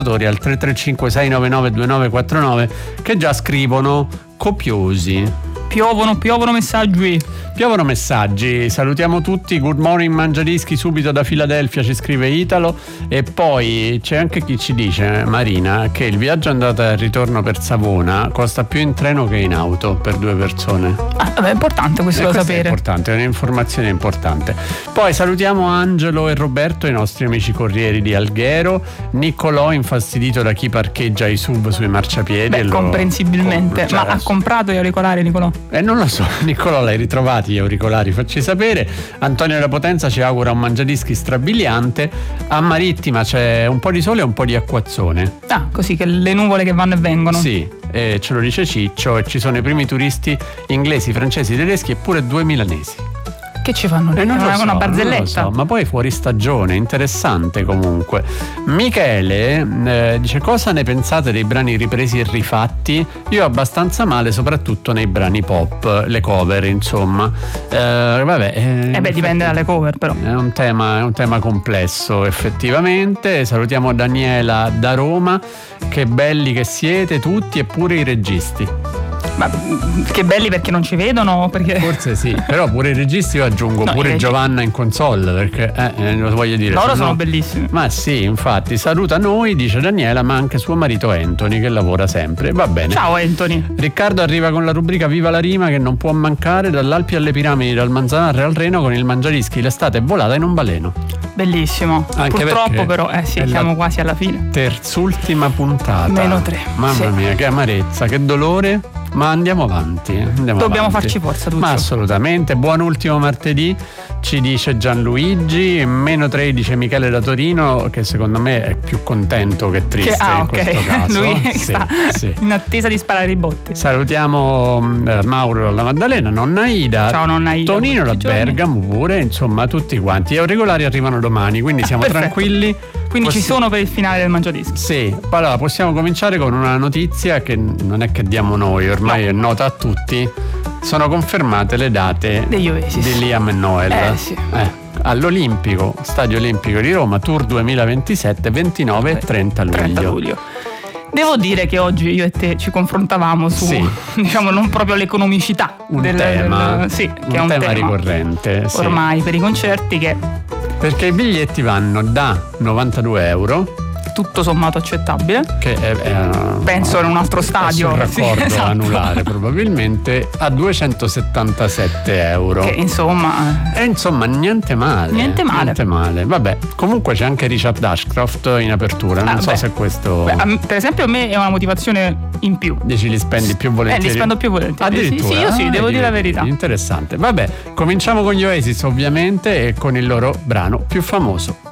al 335 699 2949 che già scrivono copiosi. Piovono messaggi. Salutiamo tutti. Good morning Mangiadischi, subito da Filadelfia, ci scrive Italo. E poi c'è anche chi ci dice, Marina, che il viaggio andata e ritorno per Savona costa più in treno che in auto per 2 persone. È importante questo da sapere. È importante, è un'informazione importante. Poi salutiamo Angelo e Roberto, i nostri amici corrieri di Alghero. Niccolò, infastidito da chi parcheggia i sub sui marciapiedi. Comprensibilmente. Ma ha comprato gli auricolari, Niccolò? Non lo so, Niccolò, l'hai ritrovati gli auricolari? Facci sapere. Antonio da Potenza ci augura un Mangiadischi strabiliante. A Marittima c'è un po' di sole e un po' di acquazzone. Così che le nuvole che vanno e vengono. Sì, ce lo dice Ciccio, e ci sono i primi turisti inglesi, francesi, tedeschi e pure 2 milanesi. Che ci fanno? Una barzelletta. Non lo so, ma poi fuori stagione, interessante comunque. Michele dice: cosa ne pensate dei brani ripresi e rifatti? Io abbastanza male, soprattutto nei brani pop, le cover, insomma. Dipende dalle cover, però. È un tema complesso, effettivamente. Salutiamo Daniela da Roma. Che belli che siete tutti, eppure i registi. Ma che belli perché non ci vedono? Perché... Forse sì, però pure i registi io aggiungo pure Giovanna in console, perché lo voglio dire. Loro sono bellissimi. Ma sì, infatti, saluta noi, dice Daniela, ma anche suo marito Anthony che lavora sempre. Va bene. Ciao Anthony. Riccardo arriva con la rubrica Viva la Rima, che non può mancare. Dall'Alpi alle Piramidi, dal Manzanarre al Reno, con il Mangiadischi l'estate è volata in un baleno. Bellissimo. Anche purtroppo però siamo quasi alla fine. Terzultima puntata. -3. Mamma mia, che amarezza, che dolore. Ma andiamo avanti. Dobbiamo farci forza tutti. Ma assolutamente. Buon ultimo martedì, ci dice Gianluigi. -3 dice Michele da Torino, che secondo me è più contento che triste in questo caso. Lui sta in attesa di sparare i botti. Salutiamo Mauro alla Maddalena, nonna Ida. Ciao nonna Ida. Tonino da Bergamo pure, insomma tutti quanti. Gli auricolari arrivano domani, quindi siamo tranquilli. Quindi ci sono per il finale del Mangiadischi. Sì, allora possiamo cominciare con una notizia che non è che diamo noi, ormai è nota a tutti. Sono confermate le date degli Oasis di Liam e Noel. All'Olimpico, Stadio Olimpico di Roma, Tour 2027, 29 e 30 luglio. Devo dire che oggi io e te ci confrontavamo su, diciamo, non proprio l'economicità del tema, che è un tema ricorrente ormai per i concerti, perché i biglietti vanno da 92 euro, tutto sommato accettabile, che penso in un altro stadio, un raccordo anulare probabilmente, a 277 euro, che insomma niente male. Vabbè, comunque c'è anche Richard Ashcroft in apertura, non so se questo per esempio a me è una motivazione in più. Dici li spendi più volentieri? Li spendo più volentieri. Addirittura? Sì, devo dire la verità. Interessante. Vabbè, cominciamo con gli Oasis ovviamente e con il loro brano più famoso.